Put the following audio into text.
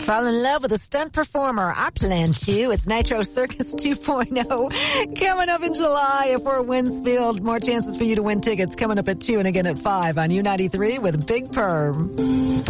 Fall in love with a stunt performer. I plan to. It's Nitro Circus 2.0 coming up in July at Fort Winsfield. More chances for you to win tickets coming up at 2 and again at 5 on U93 with Big Perm.